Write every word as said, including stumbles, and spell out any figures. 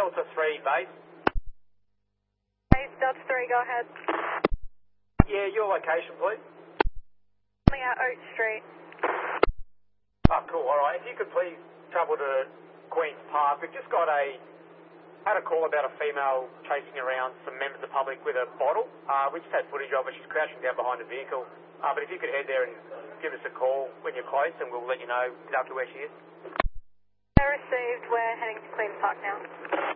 Delta three base. Base Delta three, go ahead. Yeah, your location, please. Coming out Oak Street. Oh, cool. All right. If you could please travel to Queen's Park. We've just got a had a call about a female chasing around some members of the public with a bottle. Uh, we just had footage of her. She's crouching down behind a vehicle. Uh, but if you could head there and give us a call when you're close, and we'll let you know exactly where she is. I received. We're heading to Queen's Park now.